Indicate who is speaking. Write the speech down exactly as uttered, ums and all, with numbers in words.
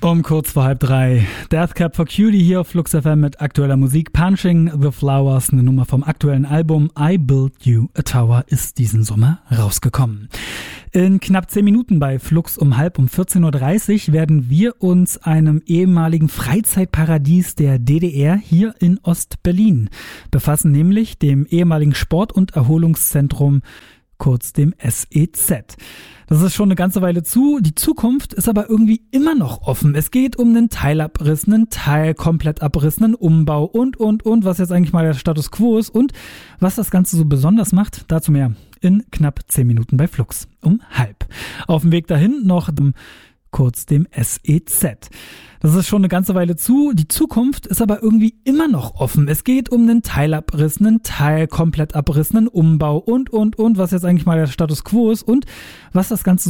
Speaker 1: Um kurz vor halb drei. Death Cab for Cutie hier auf Flux F M mit aktueller Musik. Punching the Flowers, eine Nummer vom aktuellen Album I Built You a Tower, ist diesen Sommer rausgekommen. In knapp zehn Minuten bei Flux um halb um vierzehn Uhr dreißig werden wir uns einem ehemaligen Freizeitparadies der D D R hier in Ost-Berlin befassen, nämlich dem ehemaligen Sport- und Erholungszentrum, kurz dem S E Z. Das ist schon eine ganze Weile zu. Die Zukunft ist aber irgendwie immer noch offen. Es geht um einen Teilabriss, einen Teilkomplettabriss, einen Umbau und, und, und, was jetzt eigentlich mal der Status Quo ist und was das Ganze so besonders macht. Dazu mehr in knapp zehn Minuten bei Flux um halb. Auf dem Weg dahin noch kurz dem S E Z. Das ist schon eine ganze Weile zu. Die Zukunft ist aber irgendwie immer noch offen. Es geht um einen Teilabriss, einen Teilkomplettabriss, einen Umbau und, und, und, was jetzt eigentlich mal der Status Quo ist und was das Ganze so